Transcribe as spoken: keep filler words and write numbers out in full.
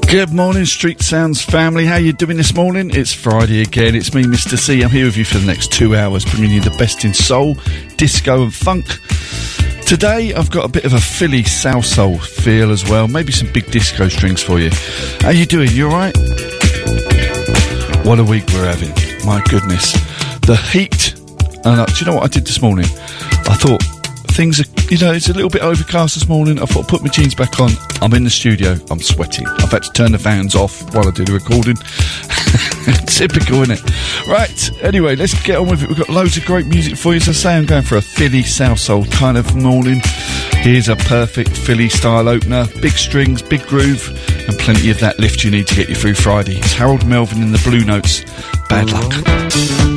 Good morning, Street Sounds family. How you doing this morning? It's Friday again. It's me, Mister C. I'm here with you for the next two hours, bringing you the best in soul, disco and funk. Today, I've got a bit of a Philly South Soul feel as well. Maybe some big disco strings for you. How you doing? You alright? What a week we're having. My goodness. The heat. And uh, do you know what I did this morning? I thought, things are, you know, it's a little bit overcast this morning. I thought I'd put my jeans back on. I'm in the studio. I'm sweating. I've had to turn the fans off while I do the recording. Typical, innit? Right, anyway, let's get on with it. We've got loads of great music for you. As I say, I'm going for a Philly South Soul kind of morning. Here's a perfect Philly style opener. Big strings, big groove, and plenty of that lift you need to get you through Friday. It's Harold Melvin in the Blue Notes. Bad luck.